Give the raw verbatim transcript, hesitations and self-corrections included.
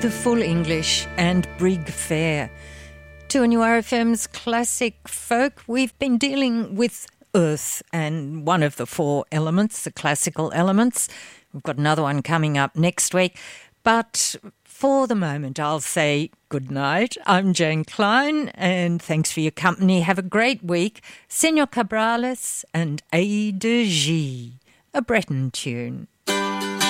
The Full English and Brig Fair. To New R F M's classic folk, we've been dealing with earth and one of the four elements, the classical elements. We've got another one coming up next week. But for the moment, I'll say good night. I'm Jane Klein, and thanks for your company. Have a great week. Senor Cabrales and A de G, a Breton tune.